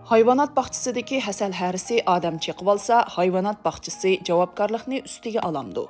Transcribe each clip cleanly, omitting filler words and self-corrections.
Hayvanat bog'chasidagi hasal harisi odam chekib olsa, hayvanat bog'chasi javobgarlikni ustiga olamdi.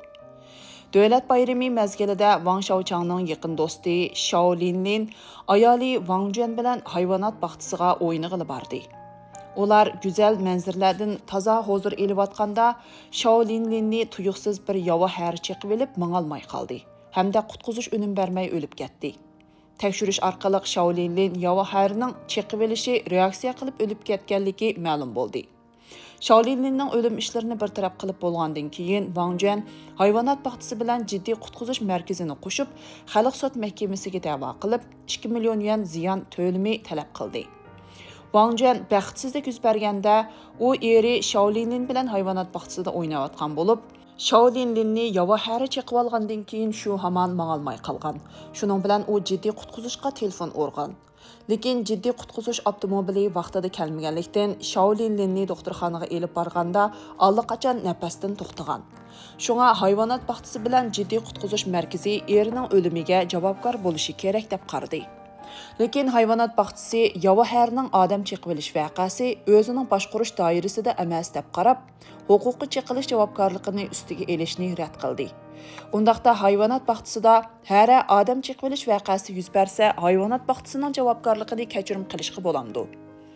Davlat bayrami mezgilida Wang Shaochangning yaqin do'sti Shao Linlin ayoli Wang Juan bilan hayvanat bog'chasiga o'yinig'ili bordi. Ular go'zal manzarlardan toza hozir elayotganda Shao Linlinni tuyuqsiz bir yova har chekib olib mangolmay qoldi. Hamda qutqizish unum bermay o'lib ketdi. Tekshirish orqali Shao Linlin yova harining chekib olishi reaksiya qilib o'lib ketganligi ma'lum bo'ldi. Shao Linlinning o'lim ishlarini bartaraf qilib bo'lgandan keyin Wang Juan hayvonot bog'chasi bilan jiddiy qutqizish markazini qo'shib, xalq sud mahkamasiga da'vo qilib 2 million yuan ziyon to'limi talab qildi. Wang Juan baxtsizlik yuz berganda, u eri Shao Linlin bilan hayvonot bog'chasida o'ynayotgan bo'lib, Shao Linlinni yova hari chekib olgandan keyin shu hamon mangolmay qolgan. Shuning bilan u jiddiy qutqizishga telefon urgan. Lekin jiddiy qutqizish avtomobili vaqtida kelmaganlikdan Shao Linlinni doktorxonaga elib borganda allaqachon nafasdan to'xtagan. Shunga hayvonot bog'chasi bilan jiddiy qutqizish markazi erining o'limiga javobgar bo'lishi kerak deb qaradi. Lekin hayvonot bog'chasi yova harining odam chekib olish voqeasi o'zining boshqarish doirasida emas deb qarab, huquqiy cheqilish javobgarligini ustiga elishni rad qildi. Undaqda hayvonot bog'chasida hara odam chekib olish voqeasi yuz bersa, hayvonot bog'chasining javobgarligini kechirim qilishga bo'lamdi.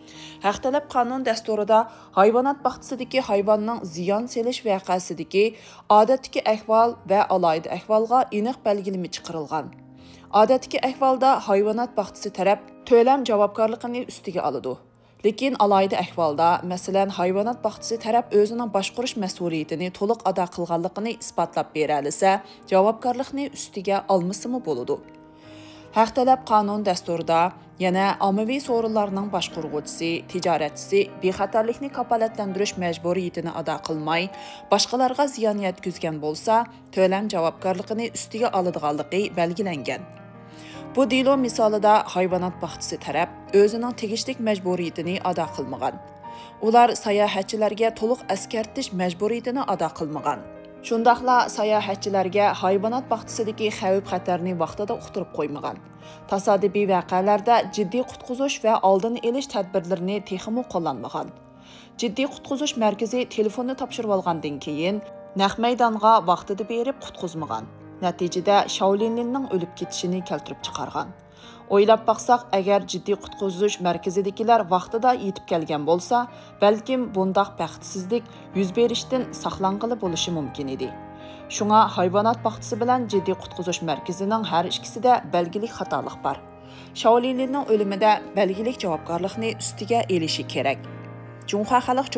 Haq talab qonun dasturida hayvonot bog'chasidagi hayvonning ziyon selish voqeasidagi odatdagi ahvol va alohida ahvolga aniq belgilama chiqarilgan. Odatdagi ahvolda hayvonot bog'chasi taraf to'lam javobgarligini ustiga oladi. Lekin alohida ahvolda, masalan, hayvonot bog'chasi taraf o'zining boshqarish mas'uliyatini to'liq ado qilganligini isbotlab bera olsa, javobgarlikni ustiga olmasimi bo'ladi. Haq talab qonun dasturida yana ommaviy sovrinlarning boshqaruvchisi, tijoratchisi bexatarlikni kafolatlantirish majburiyatini ado qilmay, boshqalarga ziyon yetkazgan bo'lsa, to'lam javobgarligini ustiga oladiganligi belgilangan. Bu delo misolida hayvonot bog'chasi taraf o'zining tegishli majburiyatini ado qilmagan. Ular sayohatchilarga to'liq eskartish majburiyatini ado qilmagan. Shundaqla sayohatchilarga hayvonot bog'chasidagi xavf-xatarni vaqtida uqtirib qo'ymagan. Tasodifiy voqealarda jiddiy qutqizish va oldini olish tadbirlarini texmo qo'llanmagan. Jiddiy qutqizish markazi telefonni topshirib olgandan keyin naq maydonga vaqtida berib qutqizmagan. Natijada Shao Linlinning o'lib ketishini keltirib chiqargan. O'ylab baqsaq, agar jiddiy qutqizish markazidagilar vaqtida yetib kelgan bo'lsa, balkim bundaq baxtsizlik yuz berishdan saqlanqili bo'lishi mumkin edi. Shunga hayvonot bog'chasi bilan jiddiy qutqizish markazining har ikkisida belgilik xatolik bor. Shao Linlinning o'limida belgilik javobgarlikni ustiga elishi kerak. Junxo xalq